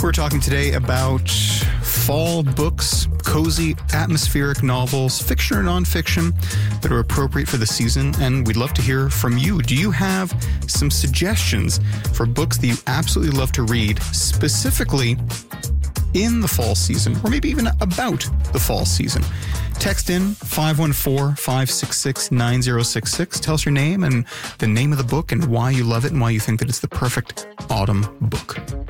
We're talking today about fall books, cozy, atmospheric novels, fiction or nonfiction that are appropriate for the season, and we'd love to hear from you. Do you have some suggestions for books that you absolutely love to read, specifically in the fall season, or maybe even about the fall season? Text in 514-566-9066. Tell us your name and the name of the book and why you love it and why you think that it's the perfect autumn book.